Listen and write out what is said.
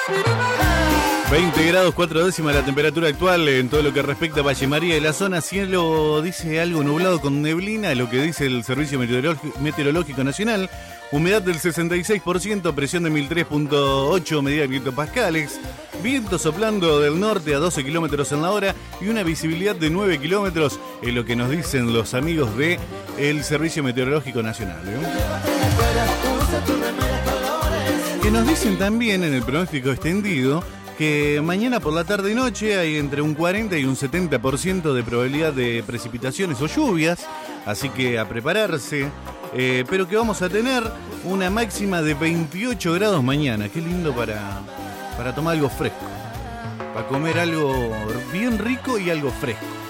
20 grados 4 décimas la temperatura actual en todo lo que respecta a Valle María y la zona. Cielo dice algo nublado con neblina, lo que dice el Servicio Meteorológico Nacional. Humedad del 66%, presión de 1003.8 medidas hectopascales. Viento soplando del norte a 12 kilómetros en la hora y una visibilidad de 9 kilómetros, es lo que nos dicen los amigos de el Servicio Meteorológico Nacional. Que nos dicen también en el pronóstico extendido que mañana por la tarde y noche hay entre un 40 y un 70% de probabilidad de precipitaciones o lluvias, así que a prepararse, pero que vamos a tener una máxima de 28 grados mañana. Qué lindo para tomar algo fresco, para comer algo bien rico y algo fresco.